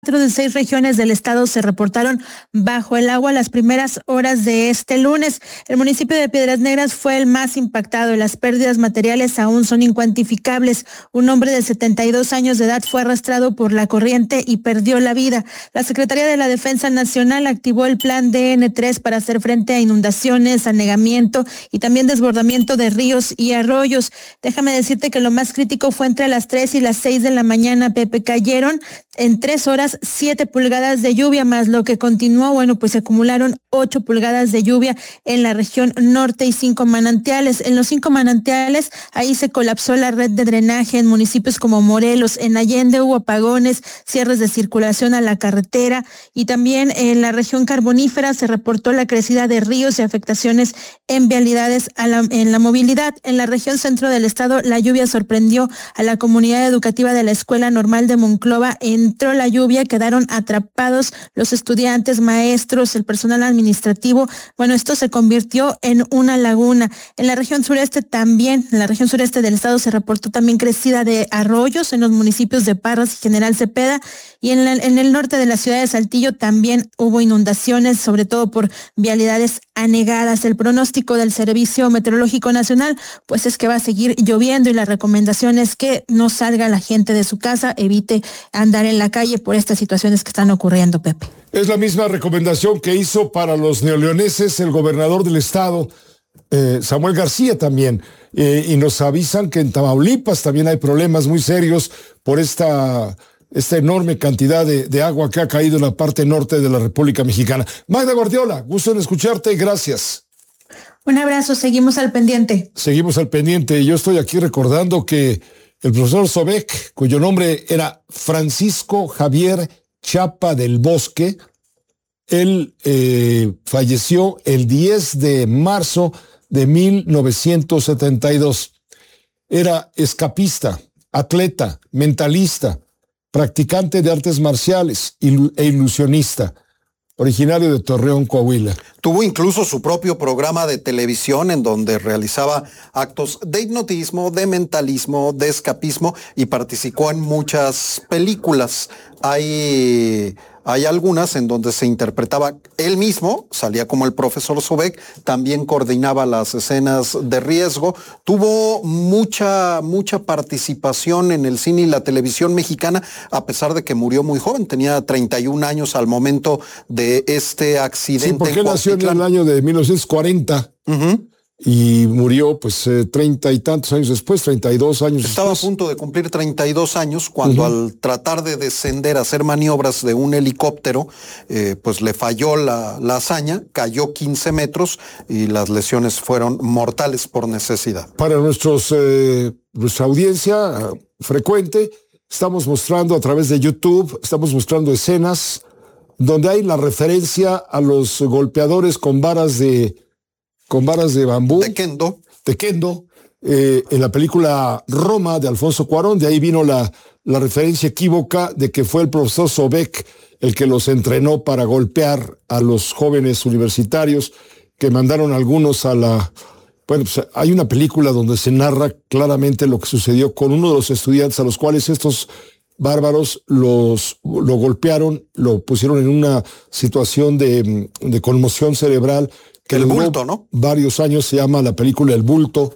De 6 regiones del estado se reportaron bajo el agua las primeras horas de este lunes. El municipio de Piedras Negras fue el más impactado y las pérdidas materiales aún son incuantificables. Un hombre de 72 años de edad fue arrastrado por la corriente y perdió la vida. La Secretaría de la Defensa Nacional activó el plan DN3 para hacer frente a inundaciones, anegamiento y también desbordamiento de ríos y arroyos. Déjame decirte que lo más crítico fue entre las 3 y las 6 de la mañana, Pepe. Cayeron en 3 horas 7 pulgadas de lluvia, más lo que continuó, pues se acumularon 8 pulgadas de lluvia en la región norte y 5 manantiales. En los 5 manantiales, ahí se colapsó la red de drenaje en municipios como Morelos. En Allende hubo apagones, cierres de circulación a la carretera y también en la región carbonífera se reportó la crecida de ríos y afectaciones en vialidades en la movilidad. En la región centro del estado, la lluvia sorprendió a la comunidad educativa de la Escuela Normal de Monclova. Entró la lluvia, quedaron atrapados los estudiantes, maestros, el personal administrativo. Esto se convirtió en una laguna. En la región sureste también, en la región sureste del estado se reportó también crecida de arroyos en los municipios de Parras y General Cepeda, y en el norte de la ciudad de Saltillo también hubo inundaciones, sobre todo por vialidades anegadas. El pronóstico del Servicio Meteorológico Nacional, es que va a seguir lloviendo y la recomendación es que no salga la gente de su casa, evite andar en la calle por estas situaciones que están ocurriendo, Pepe. Es la misma recomendación que hizo para los neoleoneses el gobernador del estado, Samuel García también, y nos avisan que en Tamaulipas también hay problemas muy serios por esta enorme cantidad de agua que ha caído en la parte norte de la República Mexicana. Magda Guardiola, gusto en escucharte, gracias. Un abrazo, seguimos al pendiente. Seguimos al pendiente. Yo estoy aquí recordando que el profesor Sobek, cuyo nombre era Francisco Javier Chapa del Bosque, él falleció el 10 de marzo de 1972. Era escapista, atleta, mentalista, practicante de artes marciales e ilusionista, originario de Torreón, Coahuila. Tuvo incluso su propio programa de televisión en donde realizaba actos de hipnotismo, de mentalismo, de escapismo y participó en muchas películas. Hay algunas en donde se interpretaba él mismo, salía como el profesor Sobek, también coordinaba las escenas de riesgo. Tuvo mucha participación en el cine y la televisión mexicana, a pesar de que murió muy joven, tenía 31 años al momento de este accidente. Sí, porque nació en el año de 1940. Y murió 30 y tantos años después, 32 años Estaba después. a punto de cumplir 32 años cuando al tratar de descender, hacer maniobras de un helicóptero, le falló la hazaña, cayó 15 metros y las lesiones fueron mortales por necesidad. Para nuestra audiencia frecuente, estamos mostrando a través de YouTube, estamos mostrando escenas donde hay la referencia a los golpeadores con varas de bambú. De kendo. En la película Roma de Alfonso Cuarón, de ahí vino la referencia equívoca de que fue el profesor Sobek el que los entrenó para golpear a los jóvenes universitarios, que mandaron algunos a la... hay una película donde se narra claramente lo que sucedió con uno de los estudiantes a los cuales estos bárbaros lo golpearon, lo pusieron en una situación de conmoción cerebral. El bulto, ¿no? Varios años, se llama la película El bulto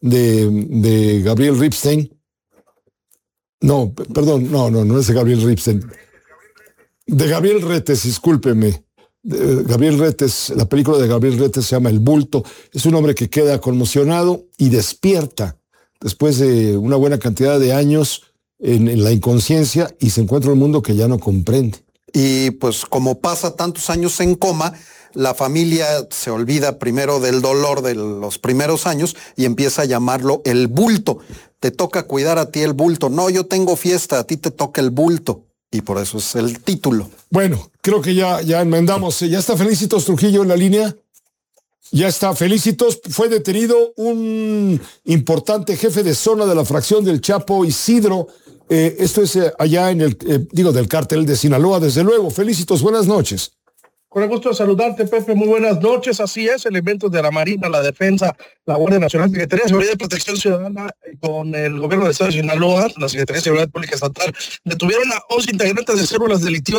de Gabriel Ripstein. No, perdón, no es de Gabriel Ripstein. De Gabriel Retes, discúlpeme. Gabriel Retes, la película de Gabriel Retes se llama El bulto. Es un hombre que queda conmocionado y despierta después de una buena cantidad de años en la inconsciencia y se encuentra un mundo que ya no comprende. Y como pasa tantos años en coma, la familia se olvida primero del dolor de los primeros años y empieza a llamarlo el bulto. Te toca cuidar a ti el bulto. No, yo tengo fiesta, a ti te toca el bulto. Y por eso es el título. Bueno, creo que ya enmendamos. ¿Ya está Felicitos Trujillo en la línea? Ya está Felicitos. Fue detenido un importante jefe de zona de la fracción del Chapo, Isidro. Esto es allá en del cártel de Sinaloa, desde luego. Felicitos, buenas noches. Con el gusto de saludarte, Pepe. Muy buenas noches. Así es, elementos de la Marina, la Defensa, la Guardia Nacional, Secretaría de Seguridad y Protección Ciudadana, con el gobierno del Estado de Sinaloa, la Secretaría de Seguridad Pública Estatal, detuvieron a 11 integrantes de células delictivas